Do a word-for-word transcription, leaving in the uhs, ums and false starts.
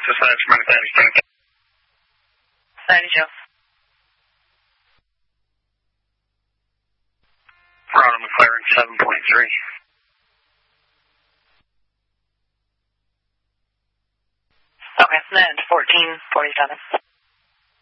Society for Humanitarian. Society Joe. Ronald McLaren, seven point three. Okay, then fourteen forty-seven.